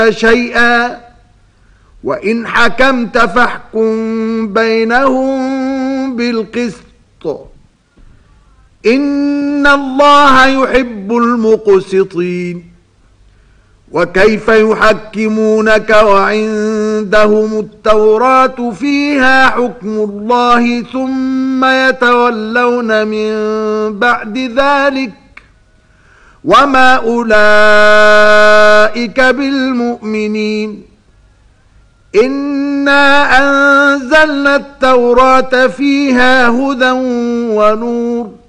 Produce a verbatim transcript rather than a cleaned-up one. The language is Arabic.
شيئا وإن حكمت فاحكم بينهم بالقسط إن الله يحب المقسطين. وكيف يحكمونك وعندهم التوراة فيها حكم الله ثم يتولون من بعد ذلك وما أولئك بالمؤمنين. إنا أنزلنا التوراة فيها هدى ونور